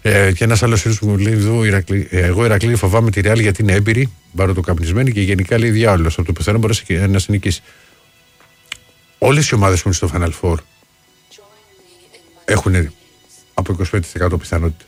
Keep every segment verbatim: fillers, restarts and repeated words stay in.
Ε, και ένας άλλος φίλος που μου λέει: εδώ, Ηρακλή, ε, εγώ Ηρακλή φοβάμαι τη Ρεάλ γιατί είναι έμπειρη, μπαροτοκαπνισμένη και γενικά λέει διάολος. Από το πουθενά μπορέσει να σε νικήσει. Όλες οι ομάδες που είναι στο Final Four έχουν από είκοσι πέντε τοις εκατό πιθανότητες.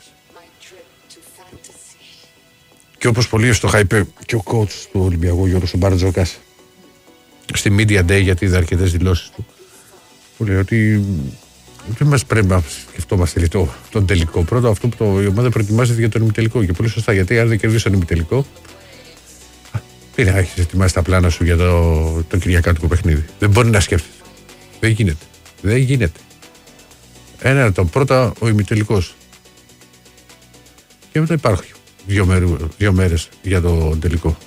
Και όπως πολύ στο είχα είπε και ο coach του Ολυμπιακού Γιώργος ο Μπαρτζόκας στη Media Day, γιατί είδα αρκετές δηλώσεις του, που λέει ότι δεν μας πρέπει να σκεφτόμαστε το, τον τελικό. Πρώτα αυτό που το, η ομάδα προετοιμάζεται για τον ημιτελικό. Και πολύ σωστά, γιατί αν δεν κερδίσει τον ημιτελικό, τι να έχεις ετοιμάσει τα πλάνα σου για το, το κυριακάτικο παιχνίδι. Δεν μπορεί να σκέφτεσαι. Δεν γίνεται. Δεν γίνεται. Ένα το πρώτα ο ημιτελικός. Και μετά υπάρχει δύο, μέρου, δύο μέρες για το τελικό.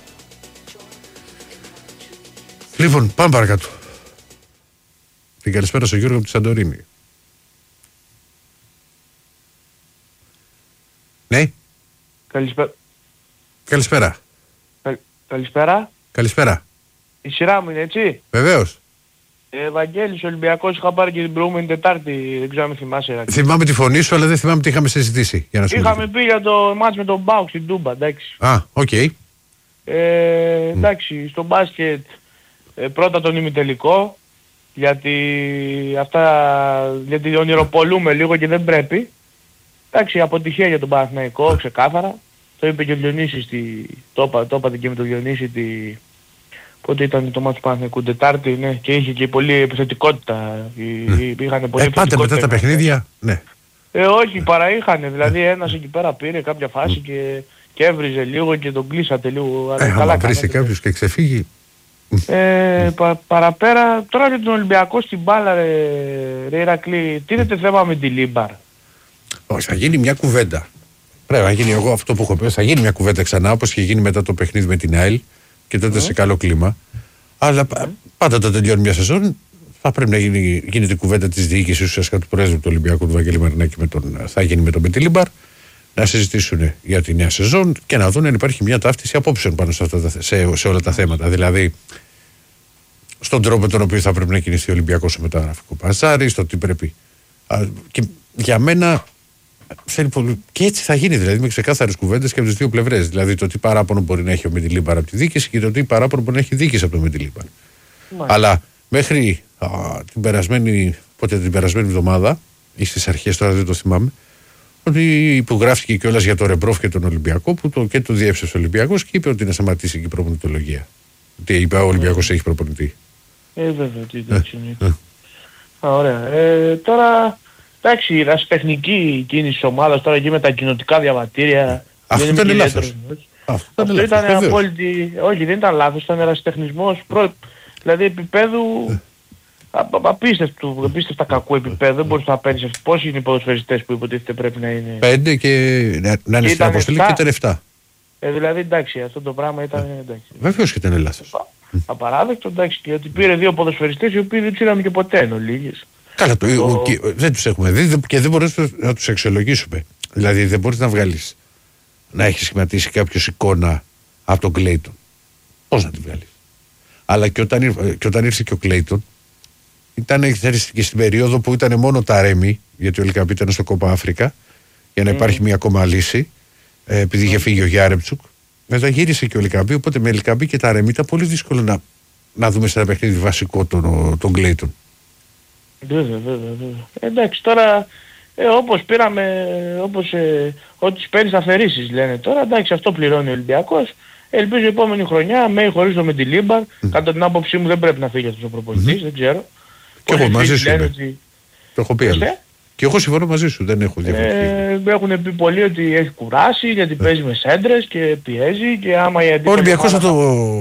Λοιπόν, πάμε παρακάτω. Την καλησπέρα στον Γιώργο από τη Σαντορίνη. Ναι. Καλησπέρα. Καλησπέρα. Κα... Καλησπέρα. Καλησπέρα. Η σειρά μου είναι έτσι. Βεβαίως. Ε, Ευαγγέλης Ολυμπιακός, είχα πάρει και την προηγούμενη Τετάρτη, δεν ξέρω αν θυμάσαι. Ρακλή. Θυμάμαι τη φωνή σου, αλλά δεν θυμάμαι τι είχαμε συζητήσει. Για να σου είχαμε πει για το μάτς με τον Μπάουκ στην Τούμπα, εντάξει. Α, οκ. Okay. Ε, εντάξει, mm. στο μπάσκετ ε, πρώτα τον ημιτελικό, γιατί αυτά, γιατί ονειροπολούμε λίγο και δεν πρέπει. Εντάξει, αποτυχία για τον Παναθηναϊκό, ξεκάθαρα. Το είπε και ο Διονύσης, το είπατε και με τον Διονύση, τη... πότε ήταν το μάτι του Παναθηναϊκού, Τετάρτη, ναι, και είχε και πολλή επιθετικότητα. Mm. Είχαν πολλή ε, πάτε μετά τα παιχνίδια, ναι. Ε, όχι, παρά είχαν, δηλαδή ένας εκεί πέρα πήρε κάποια φάση mm. και, και έβριζε λίγο και τον κλείσατε λίγο. Ε, άμα βρίσει κάποιος και ξεφύγει. Ε, πα, παραπέρα, τώρα για τον Ολυμπιακό στην μπάλα, ρε, ρε Ηρακλή, τίθεται θέμα με τη Λίμπαρ. Όχι, θα γίνει μια κουβέντα. Πρέπει να γίνει εγώ αυτό που έχω πει. Θα γίνει μια κουβέντα ξανά, όπως είχε γίνει μετά το παιχνίδι με την ΑΕΛ και τότε mm. σε καλό κλίμα. Αλλά mm. πάντα όταν τελειώνει μια σεζόν θα πρέπει να γίνει, γίνεται κουβέντα της διοίκησης ουσιαστικά του Προέδρου του Ολυμπιακού, του Βαγγέλη Μαρινάκη, με τον, θα γίνει με τον Μπετιλίμπαρ, να συζητήσουν για τη νέα σεζόν και να δουν αν υπάρχει μια ταύτιση απόψεων πάνω σε, αυτά, σε, σε όλα τα θέματα. Δηλαδή, στον τρόπο τον οποίο θα πρέπει να κινηθεί ο Ολυμπιακός στο μεταγραφικό παζάρι, στο τι πρέπει. Α, και για μένα θέλει πολύ. Και έτσι θα γίνει, δηλαδή με ξεκάθαρες κουβέντες και από τις δύο πλευρές. Δηλαδή το τι παράπονο μπορεί να έχει ο Μεντιλίμπαρ από τη διοίκηση και το τι παράπονο μπορεί να έχει η διοίκηση από τον Μεντιλίμπαρ. Αλλά μέχρι α, την περασμένη, πότε την περασμένη εβδομάδα, ή στις αρχές, τώρα δεν το θυμάμαι, ότι υπογράφηκε κιόλας για τον Ρεμπρόφ και τον Ολυμπιακό, που το, και το διέψευσε ο Ολυμπιακός και είπε ότι να σταματήσει και η προπονητολογία. Τι είπε, ο Ολυμπιακός έχει προπονητή. Ε, βέβαια, τι εντάξει. Ε, ε. Α, ωραία. Ε, τώρα. Εντάξει, η ρασιτεχνική κίνηση της ομάδας τώρα εκεί με τα κοινοτικά διαβατήρια. Αυτό ήταν λάθος. Αυτό, Αυτό ήταν απόλυτη. Όχι, δεν ήταν λάθος, ήταν ρασιτεχνισμός. Προ... Δηλαδή επίπεδου. Απίστευτο, απίστευτα κακού επίπεδου. Δεν μπορείς να παίρνεις. Πόσοι είναι οι ποδοσφαιριστές που υποτίθεται πρέπει να είναι. Πέντε και να είναι στην αποστολή και ήταν εφτά. Ε, δηλαδή εντάξει, αυτό το πράγμα ήταν. Εντάξει. Βεβαίως και ήταν λάθος. Απαράδεκτο, εντάξει, και ότι πήρε δύο ποδοσφαιριστές οι οποίοι δεν τους είδαμε και ποτέ εν ολίγης. Καλά, το, το... Και, δεν τους έχουμε δει και δεν μπορείς να τους αξιολογήσουμε. Δηλαδή δεν μπορείς να βγάλεις, να έχεις σχηματίσει κάποιος εικόνα από τον Κλέιτον. Πώς να τη βγάλεις. Αλλά και όταν, και όταν ήρθε και ο Κλέιτον, ήταν και στην περίοδο που ήταν μόνο τα Ρέμι, γιατί ο Λικαμπή ήταν στο Κόπα Αφρικα, για να mm. υπάρχει μια ακόμα λύση, ε, επειδή είχε φύγει ο Γιάρεμτσουκ. Μετά γύρισε και ο Λικαμπή, οπότε με Λικαμπή και τα Ρέμι ήταν πολύ δύσκολο να, να δούμε σε ένα παιχνίδι βασικό τον, τον Κλέιτον. Βέβαια, βέβαια, βέβαια. Εντάξει, τώρα ε, όπως πήραμε, όπως ε, ό,τι παίρνεις αφαιρήσεις λένε τώρα, εντάξει, αυτό πληρώνει ο Ολυμπιακός. Ελπίζω η επόμενη χρονιά, με ή χωρίς το Μεντιλίμπαρ, mm. κατά την άποψή μου δεν πρέπει να φύγει αυτός ο προπονητής, mm. δεν ξέρω. Και εγώ μαζί σου είμαι. Ότι... Το έχω πει άλλο. Και εγώ συμφωνώ μαζί σου, δεν έχω διαφορετική. Ε, έχουν πει πολλοί ότι έχει κουράσει, γιατί mm. παίζει με σέντρες και πιέζει και άμα η αντίπαλη... Ο Ολυμπιακός θα το...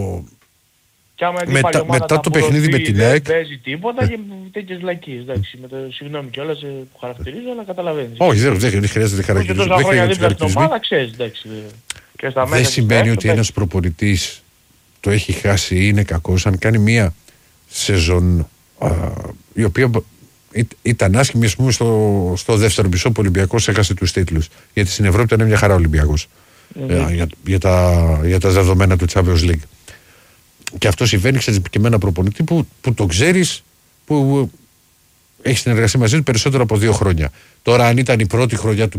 Μετά, μετά το παιχνίδι με την ΑΕΚ. Δεν παίζει τίποτα και τέτοιες λακίες. Εντάξει, με το συγγνώμη κιόλας που χαρακτηρίζω, αλλά καταλαβαίνεις. Όχι, δεν, δεν χρειάζεται χαρακτηρισμό. Και τόσα χρόνια δίπλα στην ομάδα, ξέρεις, εντάξει. Δεν σημαίνει ότι ένας προπονητής το έχει χάσει ή είναι κακός αν κάνει μία σεζόν α, η οποία ήταν άσχημη, ας πούμε, στο, στο δεύτερο μισό που ο Ολυμπιακός έχασε τους τίτλους. Γιατί στην Ευρώπη ήταν μια χαρά ο Ολυμπιακός mm-hmm. ε, για, για, τα, για τα δεδομένα του Champions League. Και αυτό συμβαίνει και με ένα προπονητή που, που το ξέρεις, που έχει συνεργαστεί μαζί του περισσότερο από δύο χρόνια. Τώρα, αν ήταν η πρώτη χρονιά του